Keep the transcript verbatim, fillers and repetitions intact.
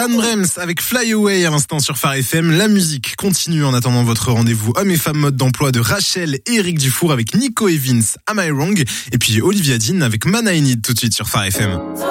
Dan Brems avec Fly Away à l'instant sur Phare F M. La musique continue en attendant votre rendez-vous hommes et femmes mode d'emploi de Rachel et Eric Dufour avec Nico Evans, Am I Wrong? Et puis Olivia Dean avec Man I Need tout de suite sur Phare F M.